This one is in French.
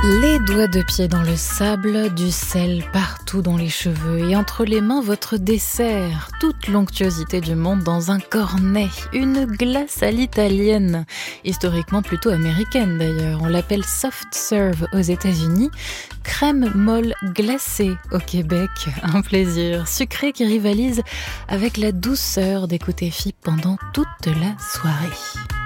Les doigts de pied dans le sable, du sel partout dans les cheveux et entre les mains votre dessert, toute l'onctuosité du monde dans un cornet, une glace à l'italienne, historiquement plutôt américaine d'ailleurs, on l'appelle soft serve aux États-Unis, crème molle glacée au Québec, un plaisir sucré qui rivalise avec la douceur des côtés FIP pendant toute la soirée.